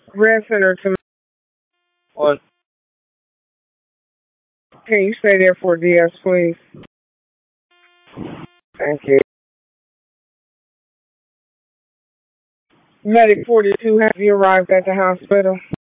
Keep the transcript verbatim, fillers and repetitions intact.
Red Center to What? Can you stay there for D S, please? Thank you. Medic forty-two, have you arrived at the hospital?